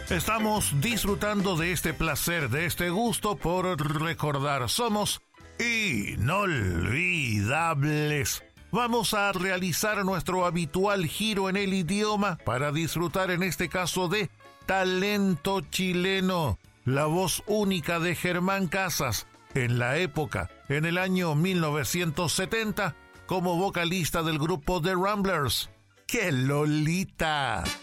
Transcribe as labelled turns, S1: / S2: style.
S1: Estamos disfrutando de este placer, de este gusto por recordar. Somos inolvidables. Vamos a realizar nuestro habitual giro en el idioma para disfrutar en este caso de talento chileno, la voz única de Germán Casas en la época, en el año 1970, como vocalista del grupo The Ramblers. ¡Qué Lolita!